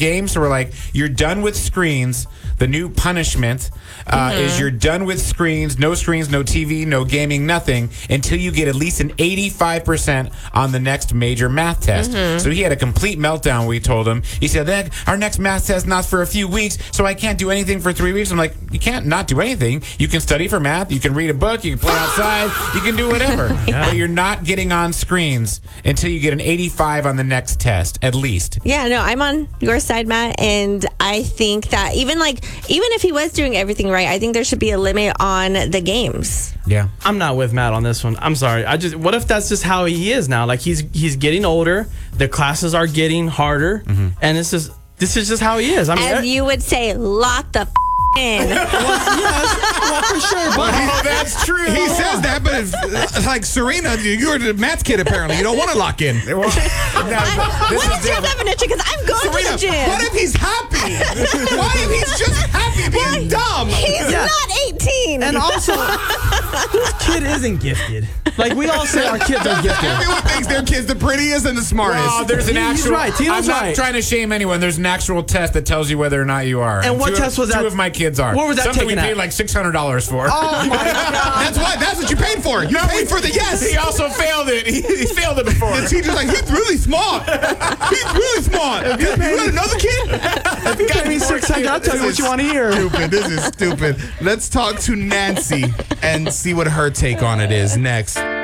games. So we're like, you're done with screens. The new punishment is you're done with screens, no TV, no gaming, nothing, until you get at least an 85% on the next major math test. So he had a complete meltdown, we told him. He said, our next math test not for a few weeks, so I can't do anything for 3 weeks. I'm like, you can't not do anything. You can study for math, you can read a book, you can play outside, you can do whatever. But you're not getting on screens until you get an 85 on the next test, at least. Yeah, no, I'm on your side, Matt, and I think that even if he was doing everything right, I think there should be a limit on the games. Yeah. I'm not with Matt on this one. I'm sorry. What if that's just how he is now? Like he's getting older, the classes are getting harder, and this is just how he is. I mean, as you would say, lock the in. Well, for sure. But that's true. He says that, but it's like, Serena, you're the math kid apparently. You don't want to lock in. Well, What is your definition? Because I'm going to the gym. What if he's happy? What if he's just happy being dumb? He's not 18. And also, whose kid isn't gifted? Like, we all say our kids are gifted. Everyone thinks their kid's the prettiest and the smartest. Well, there's an He's actual. right. Tino's I'm not right. trying to shame anyone. There's an actual test that tells you whether or not you are. And what test was that? Two of my kids are. What was that Something taken we paid at? like $600 for. Oh my God. That's what you paid for. You paid for the yes. He also failed it. He failed it before. The teacher's like, he's really smart. He's really smart. You got another kid? If you pay me $600, I'll tell you what you want to hear. Stupid. This is stupid. Let's talk to Nancy and see what her take on it is next.